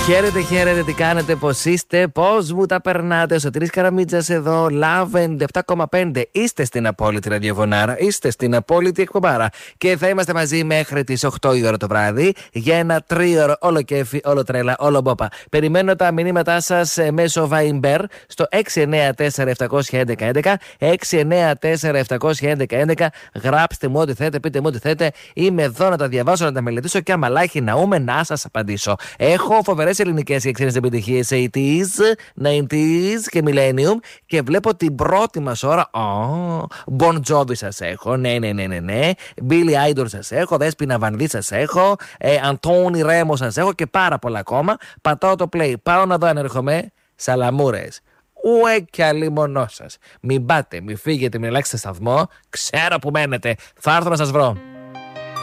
Χαίρετε, χαίρετε, τι κάνετε, πώς είστε, πώς μου τα περνάτε. Ο Σωτήρης Καραμίτσας εδώ, Love 97,5. Είστε στην απόλυτη ραδιοφωνάρα, είστε στην απόλυτη εκπομπάρα. Και θα είμαστε μαζί μέχρι τις 8 η ώρα το βράδυ για ένα τρίωρο όλο κέφι, όλο τρέλα, όλο μπόπα. Περιμένω τα μηνύματά σας μέσω Viber στο 694-711-11. 694-711-11. Γράψτε μου ό,τι θέτε, πείτε μου ό,τι θέτε. Είμαι εδώ να τα διαβάσω, να τα μελετήσω και άμα λάχει ναούμε να σας απαντήσω. Έχω φοβερές ελληνικές και ξένες επιτυχίες 80s, 90s και Millennium και βλέπω την πρώτη μας ώρα. Bon Jovi σας έχω, ναι. Billy Idol σας έχω, Δέσποινα Βανδύ σας έχω, Αντώνη Ρέμο σας έχω και πάρα πολλά ακόμα. Πατάω το play, πάω να δω αν έρχομαι. Σαλαμούρες. Ουε και αλλήμονό σας. Μην πάτε, μην φύγετε, μην αλλάξετε σταθμό. Ξέρω που μένετε. Θα έρθω να σας βρω.